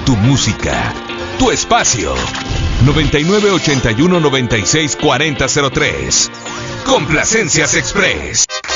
tu música, tu espacio. 99 81 96 40 03. Complacencias Express.